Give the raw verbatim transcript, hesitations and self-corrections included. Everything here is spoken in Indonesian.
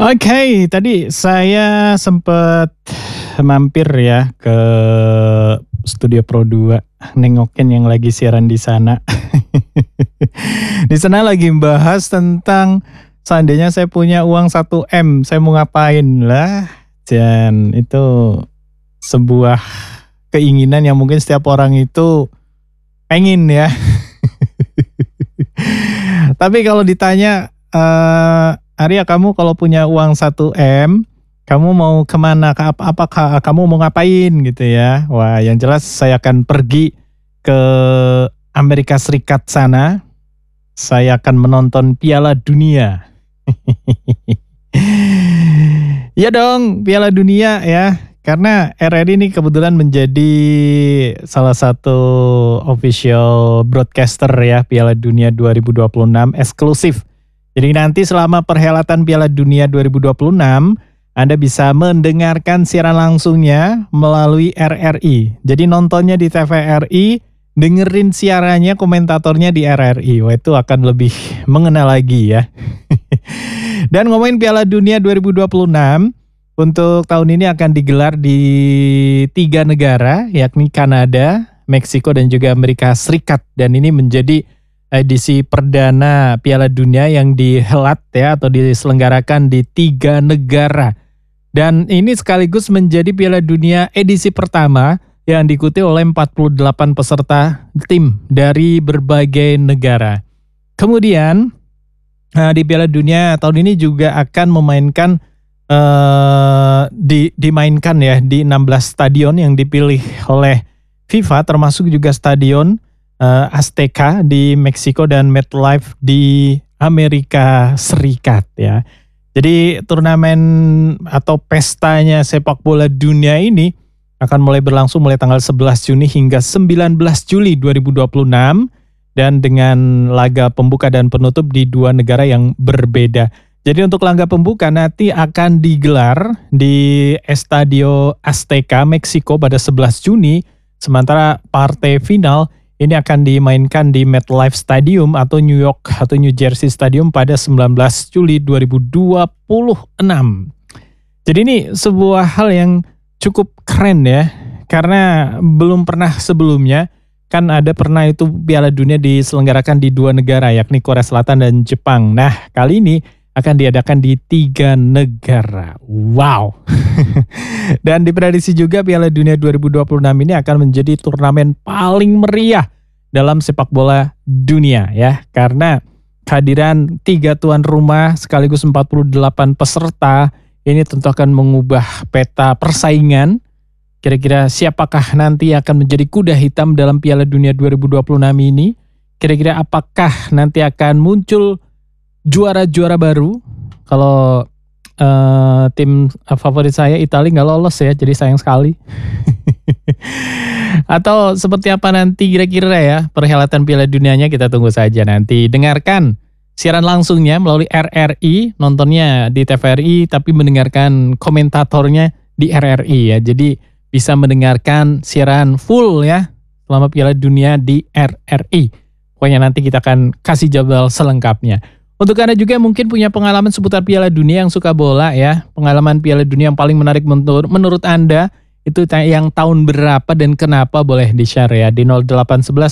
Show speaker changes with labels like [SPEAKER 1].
[SPEAKER 1] Oke, tadi saya sempet mampir ya ke Studio Pro dua, nengokin yang lagi siaran di sana. Di sana lagi membahas tentang seandainya saya punya uang satu M, saya mau ngapain lah. Dan itu sebuah keinginan yang mungkin setiap orang itu pengen ya. Tapi kalau ditanya, eee, Arya kamu kalau punya uang satu M, kamu mau kemana? Ke ap apakah kamu mau ngapain gitu ya? Wah yang jelas saya akan pergi ke Amerika Serikat sana, saya akan menonton Piala Dunia. Iya dong, Piala Dunia ya, karena R R I ini kebetulan menjadi salah satu official broadcaster ya Piala Dunia dua ribu dua puluh enam eksklusif. Jadi nanti selama perhelatan Piala Dunia dua ribu dua puluh enam, Anda bisa mendengarkan siaran langsungnya melalui R R I. Jadi nontonnya di T V R I, dengerin siarannya, komentatornya di R R I. Wah itu akan lebih mengena lagi ya. Dan ngomongin Piala Dunia dua ribu dua puluh enam, untuk tahun ini akan digelar di tiga negara, yakni Kanada, Meksiko, dan juga Amerika Serikat. Dan ini menjadi edisi perdana Piala Dunia yang dihelat ya atau diselenggarakan di tiga negara. Dan ini sekaligus menjadi Piala Dunia edisi pertama yang diikuti oleh empat puluh delapan peserta tim dari berbagai negara. Kemudian di Piala Dunia tahun ini juga akan memainkan uh, di, dimainkan ya di enam belas stadion yang dipilih oleh FIFA, termasuk juga stadion Uh, Azteca di Meksiko dan MetLife di Amerika Serikat ya. Jadi turnamen atau pestanya sepak bola dunia ini akan mulai berlangsung mulai tanggal sebelas Juni hingga sembilan belas Juli dua ribu dua puluh enam dan dengan laga pembuka dan penutup di dua negara yang berbeda. Jadi untuk laga pembuka nanti akan digelar di Estadio Azteca Meksiko pada sebelas Juni, sementara partai final ini akan dimainkan di MetLife Stadium atau New York atau New Jersey Stadium pada sembilan belas Juli dua ribu dua puluh enam. Jadi ini sebuah hal yang cukup keren ya, karena belum pernah sebelumnya, kan ada pernah itu Piala Dunia diselenggarakan di dua negara yakni Korea Selatan dan Jepang. Nah kali ini akan diadakan di tiga negara. Wow. Dan diprediksi juga Piala Dunia dua ribu dua puluh enam ini akan menjadi turnamen paling meriah dalam sepak bola dunia ya. Karena kehadiran tiga tuan rumah sekaligus empat puluh delapan peserta ini tentu akan mengubah peta persaingan. Kira-kira siapakah nanti akan menjadi kuda hitam dalam Piala Dunia dua ribu dua puluh enam ini? Kira-kira apakah nanti akan muncul juara-juara baru? Kalau uh, tim favorit saya Italia nggak lolos ya, jadi sayang sekali. Atau seperti apa nanti kira-kira ya perhelatan Piala Dunianya, kita tunggu saja nanti. Dengarkan siaran langsungnya melalui R R I, nontonnya di T V R I, tapi mendengarkan komentatornya di R R I ya. Jadi bisa mendengarkan siaran full ya selama Piala Dunia di R R I. Pokoknya nanti kita akan kasih jadwal selengkapnya. Untuk Anda juga yang mungkin punya pengalaman seputar Piala Dunia yang suka bola ya, pengalaman Piala Dunia yang paling menarik menurut, menurut Anda, itu yang tahun berapa dan kenapa, boleh di-share ya di nol delapan satu